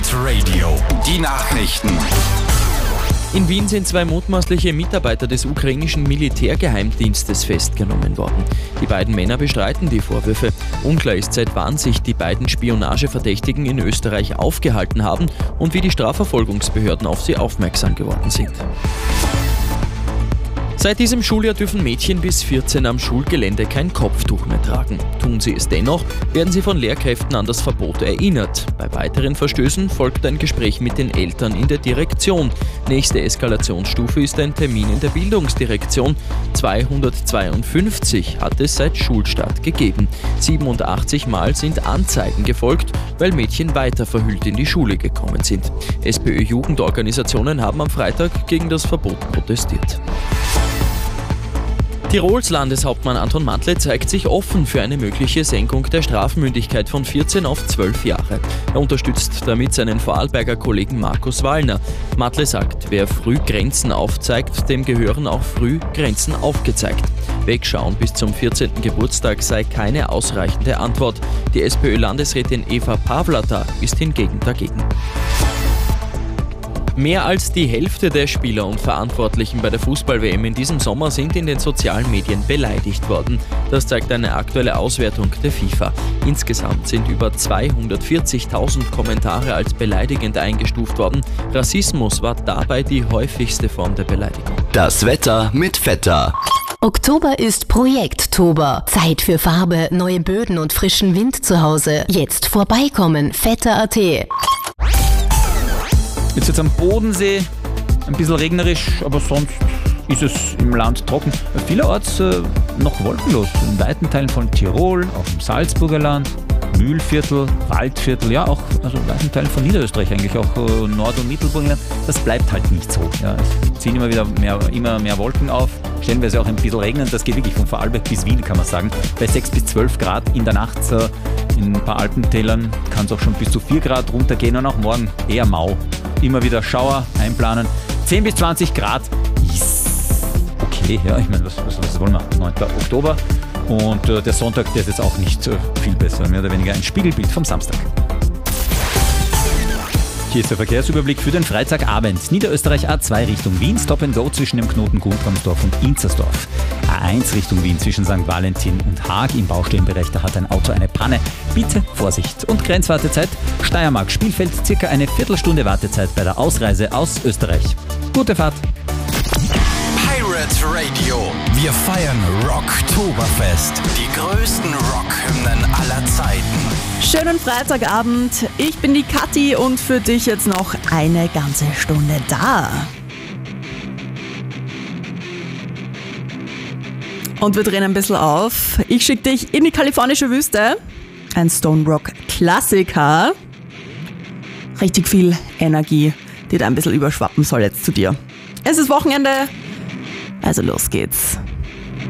Pirate Radio, die Nachrichten. In Wien sind 2 mutmaßliche Mitarbeiter des ukrainischen Militärgeheimdienstes festgenommen worden. Die beiden Männer bestreiten die Vorwürfe. Unklar ist, seit wann sich die beiden Spionageverdächtigen in Österreich aufgehalten haben und wie die Strafverfolgungsbehörden auf sie aufmerksam geworden sind. Seit diesem Schuljahr dürfen Mädchen bis 14 am Schulgelände kein Kopftuch mehr tragen. Tun sie es dennoch, werden sie von Lehrkräften an das Verbot erinnert. Bei weiteren Verstößen folgt ein Gespräch mit den Eltern in der Direktion. Nächste Eskalationsstufe ist ein Termin in der Bildungsdirektion. 252 hat es seit Schulstart gegeben. 87 Mal sind Anzeigen gefolgt, weil Mädchen weiter verhüllt in die Schule gekommen sind. SPÖ-Jugendorganisationen haben am Freitag gegen das Verbot protestiert. Tirols Landeshauptmann Anton Matle zeigt sich offen für eine mögliche Senkung der Strafmündigkeit von 14 auf 12 Jahre. Er unterstützt damit seinen Vorarlberger Kollegen Markus Wallner. Matle sagt, wer früh Grenzen aufzeigt, dem gehören auch früh Grenzen aufgezeigt. Wegschauen bis zum 14. Geburtstag sei keine ausreichende Antwort. Die SPÖ-Landesrätin Eva Pawlata ist hingegen dagegen. Mehr als die Hälfte der Spieler und Verantwortlichen bei der Fußball-WM in diesem Sommer sind in den sozialen Medien beleidigt worden. Das zeigt eine aktuelle Auswertung der FIFA. Insgesamt sind über 240.000 Kommentare als beleidigend eingestuft worden. Rassismus war dabei die häufigste Form der Beleidigung. Das Wetter mit Vetter. Oktober ist Projekttober. Zeit für Farbe, neue Böden und frischen Wind zu Hause. Jetzt vorbeikommen, vetter.at. Jetzt am Bodensee, ein bisschen regnerisch, aber sonst ist es im Land trocken. Vielerorts noch wolkenlos. In weiten Teilen von Tirol, auch im Salzburger Land, Mühlviertel, Waldviertel, ja auch also in weiten Teilen von Niederösterreich eigentlich, auch Nord- und Mittelburgenland. Das bleibt halt nicht so. Ja, es ziehen immer mehr Wolken auf, stellenweise auch ein bisschen regnen. Das geht wirklich von Vorarlberg bis Wien, kann man sagen. Bei 6 bis 12 Grad in der Nacht. In ein paar Alpentälern kann es auch schon bis zu 4 Grad runtergehen und auch morgen eher mau. Immer wieder Schauer einplanen. 10 bis 20 Grad ist okay. Ja, ich meine, was wollen wir? 9. Oktober. Und der Sonntag, der ist jetzt auch nicht viel besser. Mehr oder weniger ein Spiegelbild vom Samstag. Hier ist der Verkehrsüberblick für den Freitagabend. Niederösterreich A2 Richtung Wien, Stop and Go zwischen dem Knoten Guntramsdorf und Inzersdorf. A1 Richtung Wien zwischen St. Valentin und Haag. Im Baustellenbereich, da hat ein Auto eine Panne. Bitte Vorsicht. Und Grenzwartezeit Steiermark Spielfeld, circa eine Viertelstunde Wartezeit bei der Ausreise aus Österreich. Gute Fahrt. Pirate Radio. Wir feiern Rocktoberfest. Die größten Rockhymnen aller Zeiten. Schönen Freitagabend. Ich bin die Kathi und für dich jetzt noch eine ganze Stunde da. Und wir drehen ein bisschen auf. Ich schicke dich in die kalifornische Wüste. Ein Stone Rock Klassiker. Richtig viel Energie, die da ein bisschen überschwappen soll jetzt zu dir. Es ist Wochenende, also los geht's.